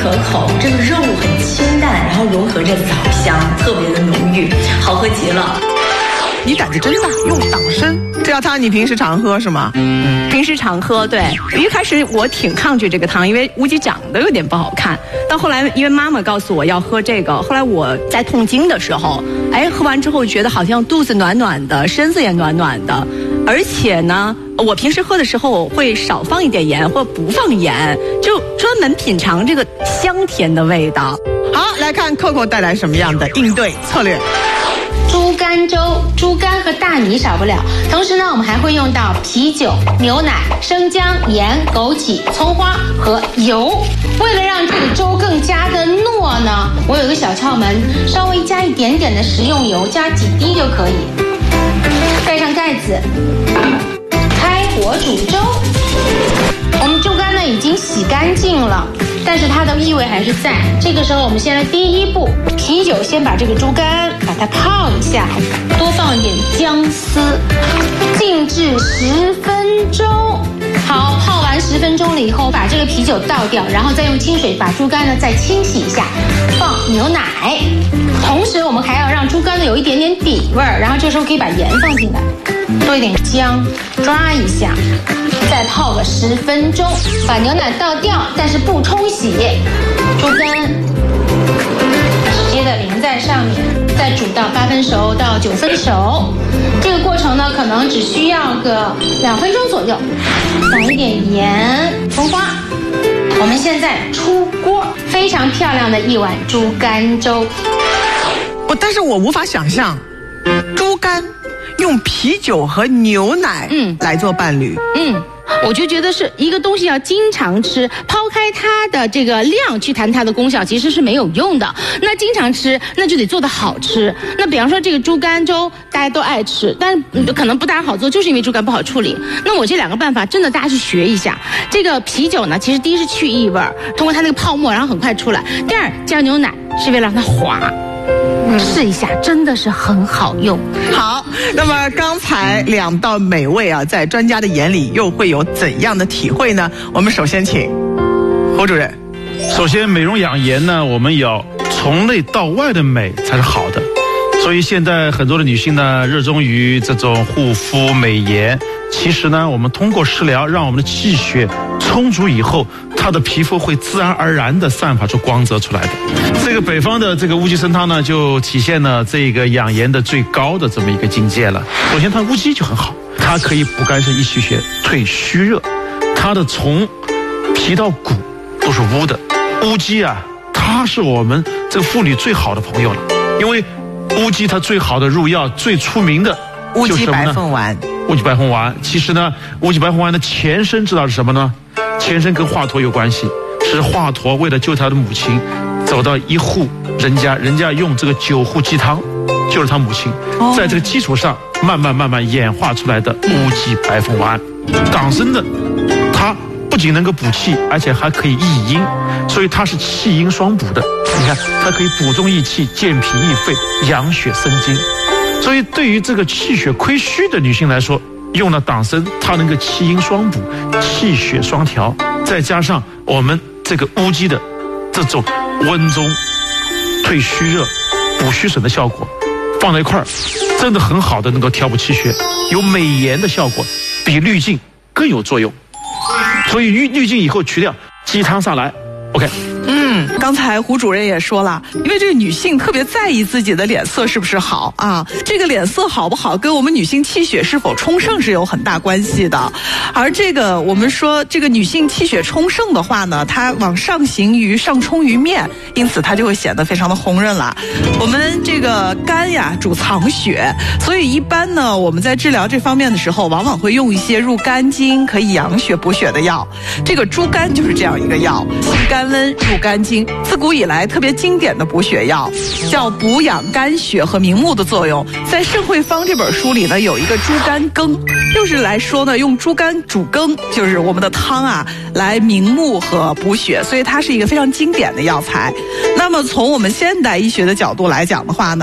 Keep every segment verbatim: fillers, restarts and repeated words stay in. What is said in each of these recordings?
可口，这个肉很清淡，然后融合着枣香，特别的浓郁，好喝极了。 你胆子真大，用党参这药汤你平时常喝是吗？ 平时常喝，对。一开始我挺抗拒这个汤，因为乌鸡长得有点不好看。到后来，因为妈妈告诉我要喝这个，后来我在痛经的时候，哎，喝完之后觉得好像肚子暖暖的，身子也暖暖的。而且呢，我平时喝的时候我会少放一点盐或不放盐，就专门品尝这个香甜的味道。 好，来看 Coco 带来什么样的应对策略。 猪肝粥，猪肝和大米少不了。同时呢，我们还会用到啤酒、牛奶、生姜、盐、枸杞、葱花和油。为了让这个粥更加的糯呢，我有个小窍门，稍微加一点点的食用油，加几滴就可以。盖上盖子，开火煮粥。我们猪肝呢已经洗干净了，但是它的异味还是在。这个时候我们先来第一步，啤酒先把这个猪肝把它泡一下，多放一点姜丝，静置十分钟。好，泡完十分钟了以后，把这个啤酒倒掉，然后再用清水把猪肝呢再清洗一下，放牛奶。同时我们还要让猪肝呢有一点点底味儿，然后这时候可以把盐放进来，多一点姜，抓一下。再泡个十分钟，把牛奶倒掉，但是不冲洗，猪肝直接的淋在上面，再煮到八分熟到九分熟。这个过程呢，可能只需要个两分钟左右。撒一点盐、葱花。我们现在出锅，非常漂亮的一碗猪肝粥。 我但是我无法想象，猪肝用啤酒和牛奶嗯来做伴侣， 嗯。我就觉得是一个东西要经常吃，抛开它的这个量去谈它的功效，其实是没有用的。那经常吃，那就得做得好吃。那比方说这个猪肝粥，大家都爱吃，但是可能不大好做，就是因为猪肝不好处理。那我这两个办法真的大家去学一下。这个啤酒呢，其实第一是去异味，通过它那个泡沫，然后很快出来。第二加牛奶是为了让它滑。试一下，真的是很好用。 好，那么刚才两道美味啊，在专家的眼里又会有怎样的体会呢？我们首先请侯主任。 首先，美容养颜呢，我们要从内到外的美才是好的。所以现在很多的女性呢，热衷于这种护肤美颜。其实呢，我们通过食疗，让我们的气血充足以后，她的皮肤会自然而然地散发出光泽出来的。这个北方的这个乌鸡参汤呢，就体现了这个养颜的最高的这么一个境界了。首先，它乌鸡就很好，它可以补肝肾、益气血、退虚热。它的从皮到骨都是乌的。乌鸡啊，它是我们这个妇女最好的朋友了，因为乌鸡它最好的入药、最出名的乌鸡白凤丸。 乌鸡白凤丸，其实呢，乌鸡白凤丸的前身知道是什么呢？前身跟华佗有关系，是华佗为了救他的母亲，走到一户人家，人家用这个九户鸡汤救了他母亲，哦、在这个基础上慢慢慢慢演化出来的乌鸡白凤丸。党参的，它不仅能够补气，而且还可以益阴，所以它是气阴双补的。你看，它可以补中益气、健脾益肺、养血生津。所以对于这个气血亏虚的女性来说，用了党参，它能够气阴双补、气血双调，再加上我们这个乌鸡的这种温中退虚热、补虚损的效果，放在一块儿，真的很好的能够调补气血，有美颜的效果，比滤镜更有作用。所以滤滤镜以后去掉，鸡汤上来 ，OK。 嗯，刚才胡主任也说了，因为这个女性特别在意自己的脸色是不是好啊，这个脸色好不好跟我们女性气血是否充盛是有很大关系的。而这个我们说这个女性气血充盛的话呢，它往上行于上冲于面，因此它就会显得非常的红润了。我们这个肝呀主藏血，所以一般呢我们在治疗这方面的时候，往往会用一些入肝经可以养血补血的药。这个猪肝就是这样一个药，性甘温入肝经，自古以来特别经典的补血药，叫补养肝血和明目的作用。在《肾会方》这本书里呢，有一个猪肝羹，就是来说呢，用猪肝煮羹，就是我们的汤啊，来明目和补血，所以它是一个非常经典的药材。那么从我们现代医学的角度来讲的话呢，猪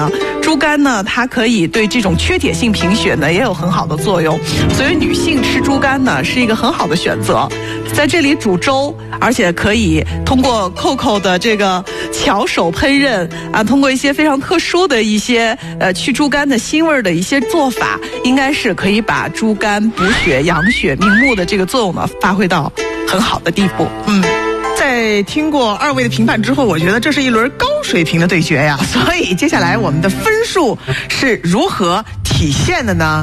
猪肝呢，它可以对这种缺铁性贫血呢也有很好的作用，所以女性吃猪肝呢是一个很好的选择。在这里煮粥，而且可以通过扣扣的这个巧手烹饪啊，通过一些非常特殊的一些呃去猪肝的腥味的一些做法，应该是可以把猪肝补血养血明目的这个作用呢发挥到很好的地步。 嗯。在听过二位的评判之后，我觉得这是一轮高水平的对决呀。所以接下来我们的分数是如何体现的呢？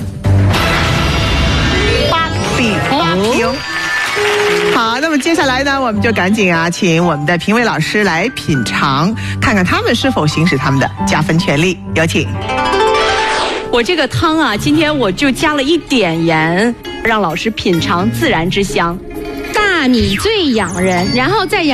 八比八平。好，那么接下来呢，我们就赶紧啊，请我们的评委老师来品尝，看看他们是否行使他们的加分权利。有请。 我这个汤啊，今天我就加了一点盐，让老师品尝自然之香。 大米最养人，然后再养。